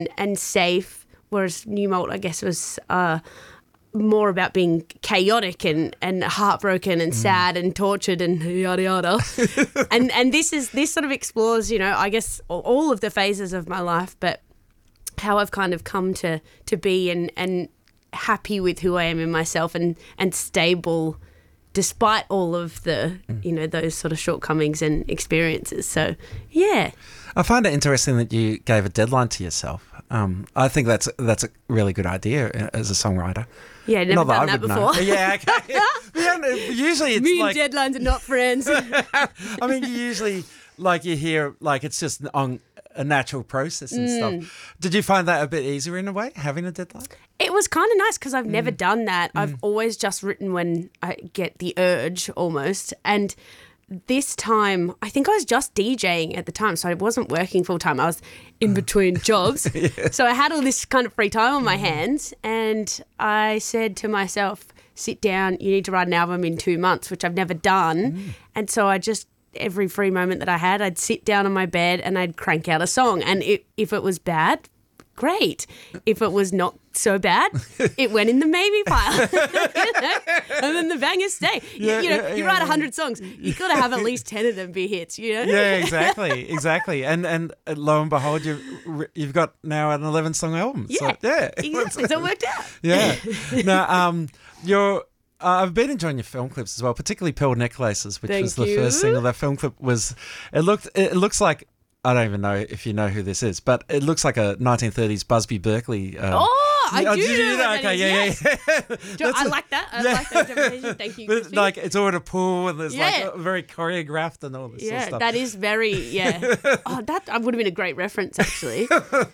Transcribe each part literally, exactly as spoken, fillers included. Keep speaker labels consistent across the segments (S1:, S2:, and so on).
S1: and safe, whereas New Malt, I guess, was uh, more about being chaotic and, and heartbroken and mm. sad and tortured and yada yada. and and this is this sort of explores, you know, I guess all of the phases of my life, but how I've kind of come to to be and and happy with who I am in myself and and stable despite all of the, mm. you know, those sort of shortcomings and experiences. So, yeah.
S2: I find it interesting that you gave a deadline to yourself. Um, I think that's that's a really good idea as a songwriter.
S1: Yeah, never
S2: not
S1: done
S2: that,
S1: that before.
S2: Know. Yeah, okay. Yeah, usually it's
S1: Me
S2: like...
S1: and deadlines are not friends.
S2: I mean, you usually, like, you hear, like, it's just on a natural process and mm. stuff. Did you find that a bit easier in a way, having a deadline?
S1: It was kind of nice because I've mm. never done that. Mm. I've always just written when I get the urge almost. And this time, I think I was just DJing at the time, so I wasn't working full time. I was in between jobs. Yeah. So I had all this kind of free time on my hands, and I said to myself, sit down, you need to write an album in two months, which I've never done. Mm. And so I just, every free moment that I had, I'd sit down on my bed and I'd crank out a song. And it, if it was bad, great. If it was not so bad, it went in the maybe pile. You know? And then the bangers stay.
S2: Yeah,
S1: you, you know,
S2: yeah,
S1: you
S2: yeah,
S1: write a hundred songs, you've got to have at least ten of them be hits, you know?
S2: Yeah, exactly, exactly. And and lo and behold, you've, you've got now an eleven song album.
S1: Yeah,
S2: so, yeah.
S1: exactly. So it worked out.
S2: Yeah. Now, um, you're... Uh, I've been enjoying your film clips as well, particularly Pearl Necklaces, which
S1: Thank
S2: was the
S1: you.
S2: first single. That film clip was, it looked, it looks like, I don't even know if you know who this is, but it looks like a nineteen thirties Busby Berkeley. Um,
S1: oh, I
S2: oh,
S1: do
S2: did you
S1: know
S2: do that?
S1: what
S2: Okay,
S1: that
S2: yeah,
S1: is,
S2: yeah, yeah.
S1: Do, I a, like that. I
S2: yeah.
S1: like that interpretation. Thank you.
S2: But, like, it's all in a pool and there's
S1: yeah.
S2: like a, very choreographed and all this
S1: yeah,
S2: sort of stuff.
S1: that is very, yeah. Oh, that would have been a great reference, actually.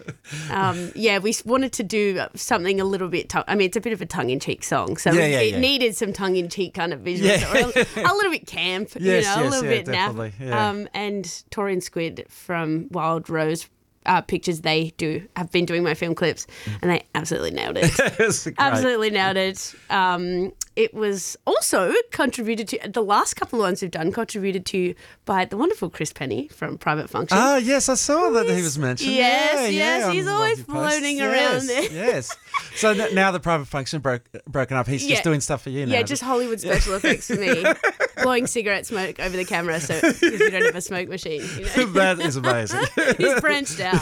S1: um, yeah, we wanted to do something a little bit, tongue, I mean, it's a bit of a tongue-in-cheek song, so
S2: yeah,
S1: it,
S2: yeah,
S1: it
S2: yeah.
S1: needed some tongue-in-cheek kind of visuals.
S2: Yeah.
S1: Or a, a little bit camp,
S2: Yes,
S1: you know,
S2: yes,
S1: a little
S2: yeah,
S1: bit
S2: definitely,
S1: naff.
S2: yeah.
S1: Um, and Tori and Squid from Wild Rose Uh, pictures they do have been doing my film clips, and they absolutely nailed it. Absolutely nailed it. Um, it was also contributed to, the last couple of ones we've done, contributed to by the wonderful Chris Penny from Private Function.
S2: Ah, yes, I saw that he was mentioned.
S1: Yes,
S2: yeah,
S1: yes,
S2: yeah,
S1: he's always floating
S2: yes,
S1: around there.
S2: Yes. So n- now the Private Function broke broken up. He's
S1: Yeah.
S2: just doing stuff for you now.
S1: Yeah, just Hollywood special effects for me. Blowing cigarette smoke over the camera so because we don't have a smoke machine. You know?
S2: That is amazing.
S1: He's branched out.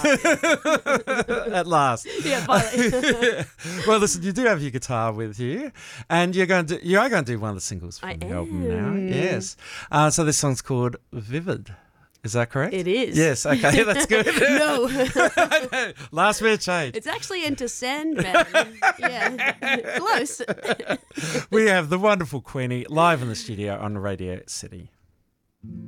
S2: At last.
S1: Yeah, finally.
S2: Well, listen, you do have your guitar with you, and you're going to you are going to do one of the singles from
S1: I
S2: the
S1: am.
S2: album now. Yes. Uh, so this song's called Vivid. Is that correct?
S1: It is.
S2: Yes. Okay, that's good.
S1: No.
S2: Last minute change.
S1: It's actually into Sandman. Yeah. Close.
S2: We have the wonderful Queenie live in the studio on Radio City.